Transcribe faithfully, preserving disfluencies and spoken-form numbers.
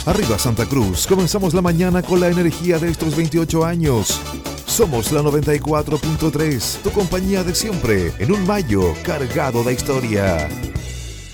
Arriba Santa Cruz, comenzamos la mañana con la energía de estos veintiocho años. Somos la noventa y cuatro punto tres, tu compañía de siempre, en un mayo cargado de historia.